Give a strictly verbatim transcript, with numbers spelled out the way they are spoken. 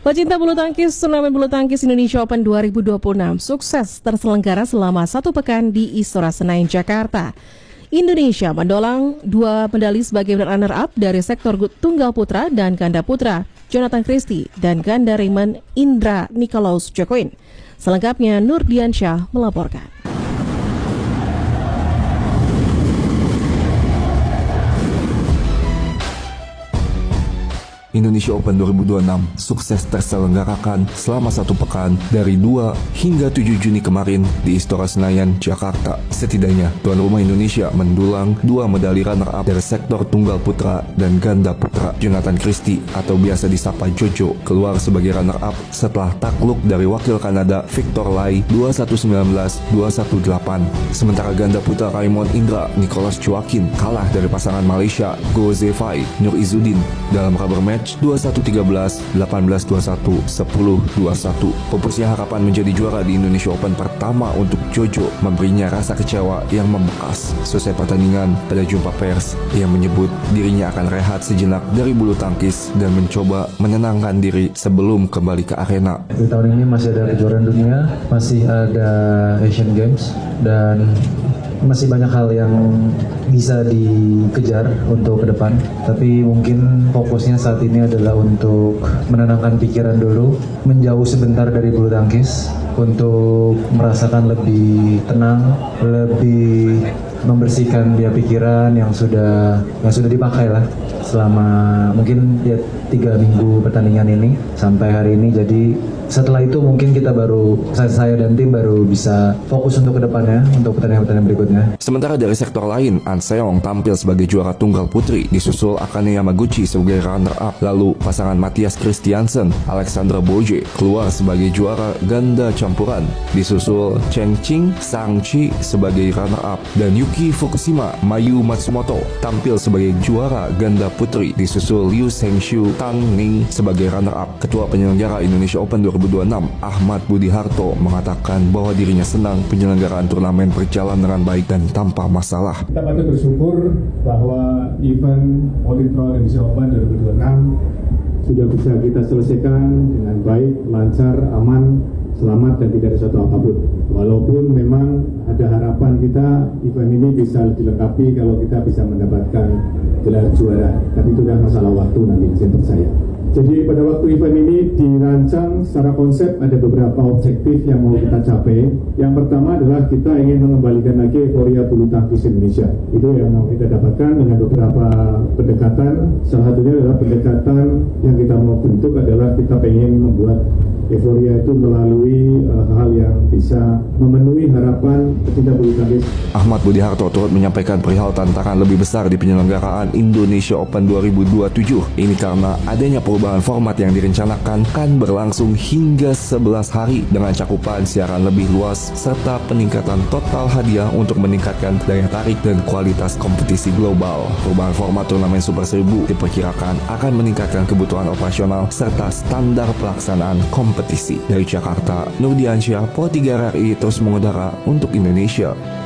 Pecinta bulu tangkis, turnamen bulu tangkis Indonesia Open dua ribu dua puluh enam sukses terselenggara selama satu pekan di Istora Senayan, Jakarta. Indonesia mendolang dua medali sebagai runner-up dari sektor tunggal putra dan ganda putra, Jonathan Christie dan ganda Raymond Indra Nikolaus Jokowi. Selengkapnya Nur Diansyah melaporkan. Indonesia Open dua ribu dua puluh enam sukses terselenggarakan selama satu pekan dari dua hingga tujuh Juni kemarin di Istora Senayan, Jakarta. Setidaknya tuan rumah Indonesia mendulang dua medali runner-up dari sektor tunggal putra dan ganda putra. Jonathan Christie atau biasa disapa Jojo keluar sebagai runner-up setelah takluk dari wakil Kanada Victor Lai dua satu sembilan belas dua satu delapan. Sementara ganda putra Raymond Indra Nikolaus Jokowi kalah dari pasangan Malaysia Go Zefai Nur Izzuddin dalam rubber match dua satu tiga belas, delapan belas dua puluh satu, sepuluh dua puluh satu. Pupusnya harapan menjadi juara di Indonesia Open pertama untuk Jojo memberinya rasa kecewa yang membekas. Selesai pertandingan, pada jumpa pers, ia menyebut dirinya akan rehat sejenak dari bulu tangkis dan mencoba menenangkan diri sebelum kembali ke arena. Di tahun ini masih ada kejuaraan dunia, masih ada Asian Games, dan masih banyak hal yang bisa dikejar untuk ke depan. Tapi mungkin fokusnya saat ini adalah untuk menenangkan pikiran dulu, menjauh sebentar dari bulu tangkis, untuk merasakan lebih tenang, lebih membersihkan dia pikiran yang sudah yang sudah dipakai lah selama mungkin ya tiga minggu pertandingan ini sampai hari ini. Jadi setelah itu mungkin kita baru, saya, saya dan tim baru bisa fokus untuk kedepannya, untuk pertandingan-pertandingan berikutnya. Sementara dari sektor lain, An Seong tampil sebagai juara tunggal putri, disusul Akane Yamaguchi sebagai runner-up. Lalu pasangan Matthias Christiansen, Alexandra Boje keluar sebagai juara ganda campuran, disusul Chen Qing Sang Chi sebagai runner-up. Dan Yuki Fukushima Mayu Matsumoto tampil sebagai juara ganda putri, disusul Liu Sengshu Tang Ning sebagai runner-up. Ketua penyelenggara Indonesia Open dua ribu dua puluh enam, Ahmad Budi Harto, mengatakan bahwa dirinya senang penyelenggaraan turnamen berjalan dengan baik dan tanpa masalah. Kita patut bersyukur bahwa event All Intro Indonesia Open dua ribu dua puluh enam sudah bisa kita selesaikan dengan baik, lancar, aman, selamat, dan tidak ada suatu apapun. Walaupun memang ada harapan kita event ini bisa dilengkapi kalau kita bisa mendapatkan gelar juara, tapi itu sudah masalah waktu nanti, saya percaya. Jadi pada waktu event ini dirancang secara konsep ada beberapa objektif yang mau kita capai. Yang pertama adalah kita ingin mengembalikan lagi euforia bulu tangkis Indonesia. Itu yang mau kita dapatkan dengan beberapa pendekatan. Salah satunya adalah pendekatan yang kita mau bentuk adalah kita ingin membuat euforia itu melalui uh, hal yang bisa memenuhi harapan pecinta bulu tangkis. Ahmad Budi Harto turut menyampaikan perihal tantangan lebih besar di penyelenggaraan Indonesia Open dua ribu dua puluh tujuh. Ini karena adanya perubahan format yang direncanakan kan berlangsung hingga sebelas hari dengan cakupan siaran lebih luas serta peningkatan total hadiah untuk meningkatkan daya tarik dan kualitas kompetisi global. Perubahan format turnamen Super Seribu diperkirakan akan meningkatkan kebutuhan operasional serta standar pelaksanaan kompetisi. Dari Jakarta, Nur Diansyah, Pro tiga R R I terus mengudara untuk Indonesia.